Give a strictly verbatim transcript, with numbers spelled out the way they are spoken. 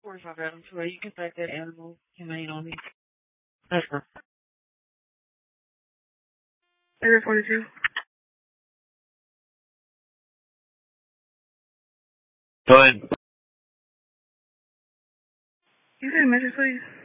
forty-five items where you can take that animal humane on me. That's her. Area forty-two. Go ahead. You say a message, please?